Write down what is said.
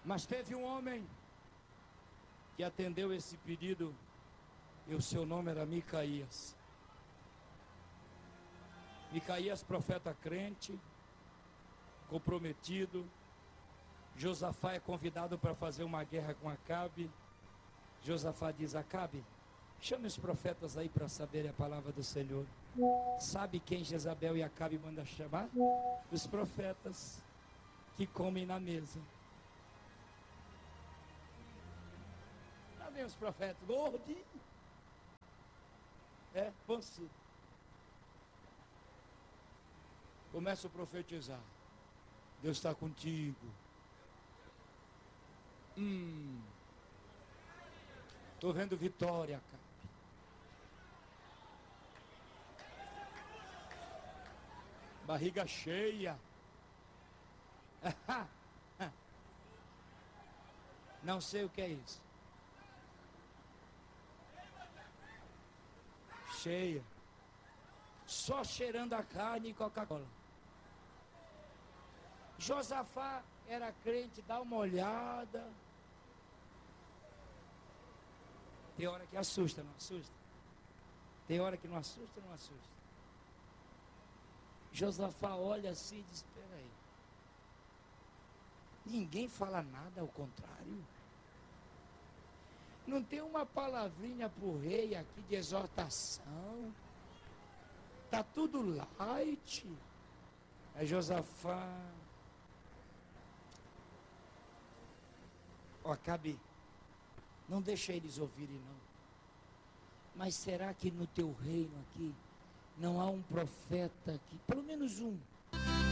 Mas teve um homem que atendeu esse pedido, e o seu nome era Micaías. Micaías, profeta crente, comprometido. Josafá é convidado para fazer uma guerra com Acabe. Josafá diz: Acabe, chame os profetas aí para saberem a palavra do Senhor. Sabe quem Jezabel e Acabe mandam chamar? Os profetas que comem na mesa. Lá vem os profetas, gordinho. Pançudo. Começa a profetizar. Deus está contigo. Estou vendo vitória, cara. Barriga cheia. Não sei o que é isso. Cheia. Só cheirando a carne e Coca-Cola. Josafá era crente, dá uma olhada. Tem hora que assusta, não assusta? Tem hora que não assusta, não assusta? Josafá olha assim e diz: espera aí. Ninguém fala nada ao contrário. Não tem uma palavrinha para o rei aqui de exortação. Está tudo light. Aí Josafá: Acabe, não deixa eles ouvirem não. Mas será que no teu reino aqui não há um profeta aqui, pelo menos um,